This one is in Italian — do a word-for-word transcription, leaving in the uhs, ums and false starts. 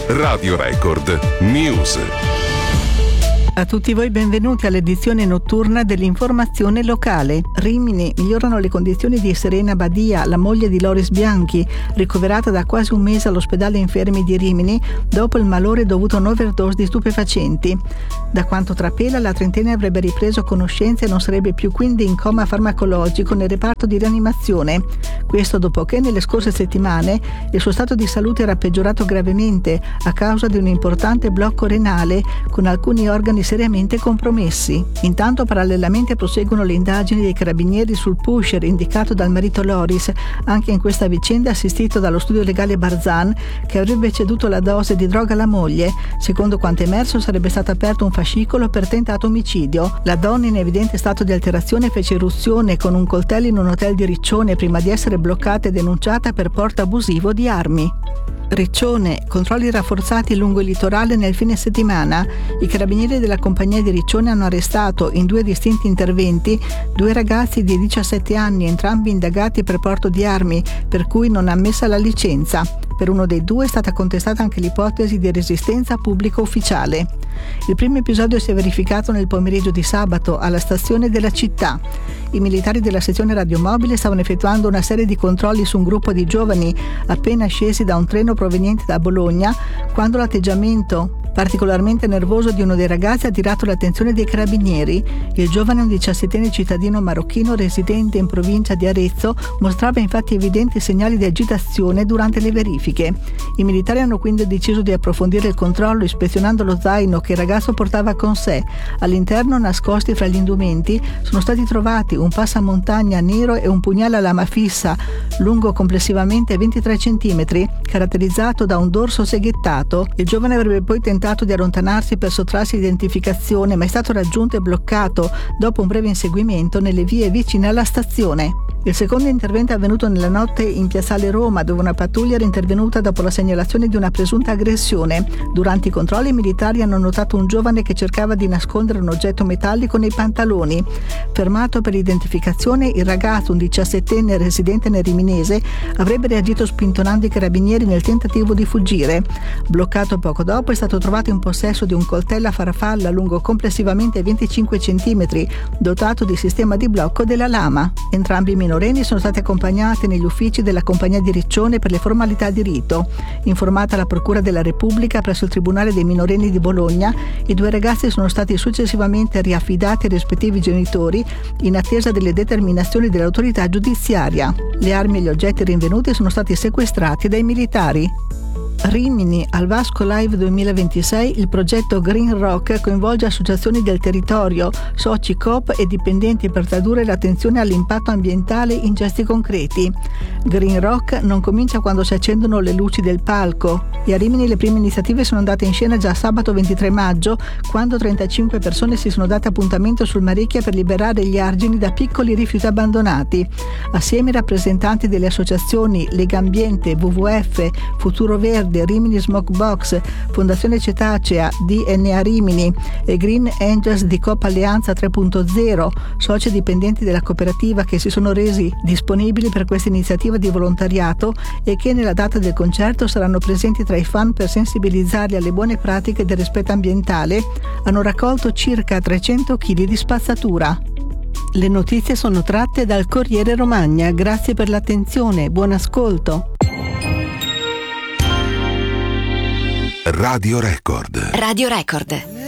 Radio Record News. A tutti voi benvenuti all'edizione notturna dell'informazione locale. Rimini, migliorano le condizioni di Serena Badia, la moglie di Loris Bianchi, ricoverata da quasi un mese all'ospedale infermi di Rimini dopo il malore dovuto a un'overdose di stupefacenti. Da quanto trapela, la trentenne avrebbe ripreso conoscenza e non sarebbe più quindi in coma farmacologico nel reparto di rianimazione. Questo dopo che nelle scorse settimane il suo stato di salute era peggiorato gravemente a causa di un importante blocco renale con alcuni organi seriamente compromessi. Intanto parallelamente proseguono le indagini dei carabinieri sul pusher indicato dal marito Loris, anche in questa vicenda assistito dallo studio legale Barzan, che avrebbe ceduto la dose di droga alla moglie. Secondo quanto emerso sarebbe stato aperto un fascicolo per tentato omicidio. La donna in evidente stato di alterazione fece irruzione con un coltello in un hotel di Riccione prima di essere bloccata e denunciata per porto abusivo di armi. Riccione, controlli rafforzati lungo il litorale nel fine settimana. I carabinieri della compagnia di Riccione hanno arrestato in due distinti interventi due ragazzi di diciassette anni, entrambi indagati per porto di armi, per cui non ammessa la licenza. Per uno dei due è stata contestata anche l'ipotesi di resistenza pubblica ufficiale. Il primo episodio si è verificato nel pomeriggio di sabato alla stazione della città. I militari della sezione radiomobile stavano effettuando una serie di controlli su un gruppo di giovani appena scesi da un treno proveniente da Bologna, quando l'atteggiamento particolarmente nervoso di uno dei ragazzi ha attirato l'attenzione dei carabinieri. Il giovane, un diciassettenne cittadino marocchino residente in provincia di Arezzo, mostrava infatti evidenti segnali di agitazione durante le verifiche. I militari hanno quindi deciso di approfondire il controllo ispezionando lo zaino che il ragazzo portava con sé. All'interno, nascosti fra gli indumenti, sono stati trovati un passamontagna nero e un pugnale a lama fissa, lungo complessivamente ventitré centimetri, caratterizzato da un dorso seghettato. Il giovane avrebbe poi tentato di allontanarsi per sottrarsi all'identificazione, ma è stato raggiunto e bloccato dopo un breve inseguimento nelle vie vicine alla stazione. Il secondo intervento è avvenuto nella notte in piazzale Roma, dove una pattuglia era intervenuta dopo la segnalazione di una presunta aggressione. Durante i controlli, i militari hanno notato un giovane che cercava di nascondere un oggetto metallico nei pantaloni. Fermato per l'identificazione, il ragazzo, un diciassettenne residente nel Riminese, avrebbe reagito spintonando i carabinieri nel tentativo di fuggire. Bloccato poco dopo, è stato trovato in possesso di un coltello a farfalla lungo complessivamente venticinque centimetri, dotato di sistema di blocco della lama. Entrambi i minorenni sono stati accompagnati negli uffici della compagnia di Riccione per le formalità di rito. Informata la Procura della Repubblica presso il Tribunale dei minorenni di Bologna, i due ragazzi sono stati successivamente riaffidati ai rispettivi genitori in attesa delle determinazioni dell'autorità giudiziaria. Le armi e gli oggetti rinvenuti sono stati sequestrati dai militari. Rimini, al Vasco Live duemilaventisei, il progetto Green Rock coinvolge associazioni del territorio, soci Coop e dipendenti per tradurre l'attenzione all'impatto ambientale in gesti concreti. Green Rock non comincia quando si accendono le luci del palco, e a Rimini le prime iniziative sono andate in scena già sabato ventitré maggio, quando trentacinque persone si sono date appuntamento sul Marecchia per liberare gli argini da piccoli rifiuti abbandonati. Assieme ai rappresentanti delle associazioni Lega Ambiente, W W F, Futuro Verde, Rimini Smoke Box, Fondazione Cetacea, D N A Rimini e Green Angels di Coop Alleanza tre punto zero, soci dipendenti della cooperativa che si sono resi disponibili per questa iniziativa di volontariato e che nella data del concerto saranno presenti tra i fan per sensibilizzarli alle buone pratiche del rispetto ambientale, hanno raccolto circa trecento chili di spazzatura. Le notizie sono tratte dal Corriere Romagna. Grazie per l'attenzione, buon ascolto. Radio Record. Radio Record.